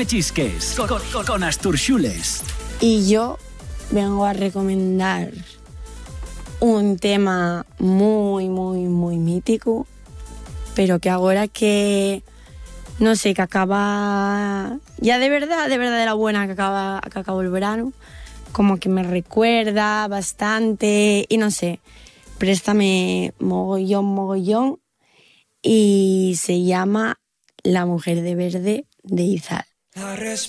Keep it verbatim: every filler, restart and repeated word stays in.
me chisques con, con, con Astur Xules. Y yo vengo a recomendar un tema muy, muy, muy mítico, pero que ahora que, no sé, que acaba, ya de verdad, de verdad de la buena, que acaba, que acabó el verano, como que me recuerda bastante, y no sé, préstame mogollón, mogollón, y se llama La mujer de verde de Izal.